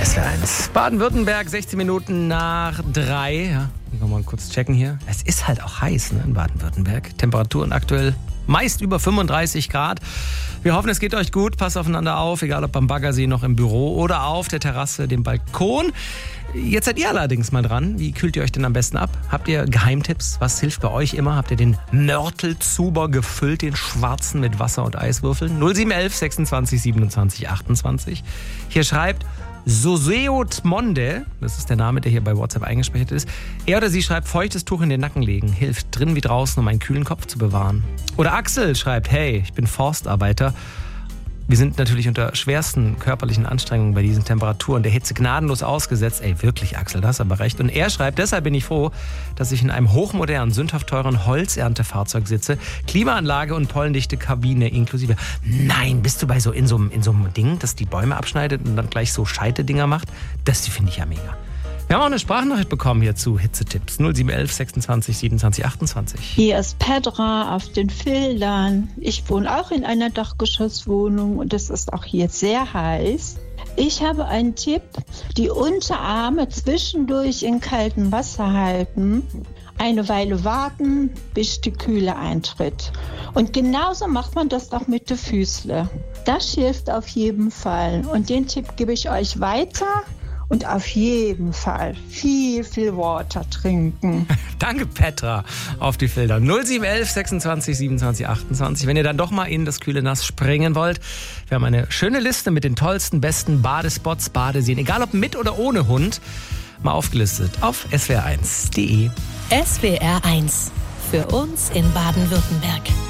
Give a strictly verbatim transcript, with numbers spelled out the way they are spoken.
S W R eins. Baden-Württemberg, sechzehn Minuten nach drei. Ja, nochmal kurz checken hier. Es ist halt auch heiß, ne, in Baden-Württemberg. Temperaturen aktuell meist über fünfunddreißig Grad. Wir hoffen, es geht euch gut. Passt aufeinander auf, egal ob am Baggersee, noch im Büro oder auf der Terrasse, dem Balkon. Jetzt seid ihr allerdings mal dran. Wie kühlt ihr euch denn am besten ab? Habt ihr Geheimtipps? Was hilft bei euch immer? Habt ihr den Mörtelzuber gefüllt, den schwarzen mit Wasser und Eiswürfeln? null sieben eins eins sechsundzwanzig siebenundzwanzig achtundzwanzig. Hier schreibt Soseot Monde, das ist der Name, der hier bei WhatsApp eingespeichert ist. Er oder sie schreibt, feuchtes Tuch in den Nacken legen, hilft drin wie draußen, um einen kühlen Kopf zu bewahren. Oder Axel schreibt, hey, ich bin Forstarbeiter. Wir sind natürlich unter schwersten körperlichen Anstrengungen bei diesen Temperaturen der Hitze gnadenlos ausgesetzt. Ey, wirklich, Axel, das hast aber recht. Und er schreibt, deshalb bin ich froh, dass ich in einem hochmodernen, sündhaft teuren Holzerntefahrzeug sitze. Klimaanlage und pollendichte Kabine inklusive. Nein, bist du bei so in so einem in so einem Ding, das die Bäume abschneidet und dann gleich so Scheite-Dinger macht? Das finde ich ja mega. Wir haben auch eine Sprachnachricht bekommen hier zu Hitzetipps. null sieben eins eins sechsundzwanzig siebenundzwanzig achtundzwanzig. Hier ist Petra auf den Fildern. Ich wohne auch in einer Dachgeschosswohnung und es ist auch hier sehr heiß. Ich habe einen Tipp, die Unterarme zwischendurch in kaltem Wasser halten, eine Weile warten, bis die Kühle eintritt. Und genauso macht man das auch mit den Füßle. Das hilft auf jeden Fall. Und den Tipp gebe ich euch weiter. Und auf jeden Fall viel, viel Water trinken. Danke, Petra, auf die Filter. null sieben eins eins sechsundzwanzig siebenundzwanzig achtundzwanzig. Wenn ihr dann doch mal in das kühle Nass springen wollt. Wir haben eine schöne Liste mit den tollsten, besten Badespots, Badeseen, egal ob mit oder ohne Hund, mal aufgelistet auf S W R eins punkt de. S W R eins. Für uns in Baden-Württemberg.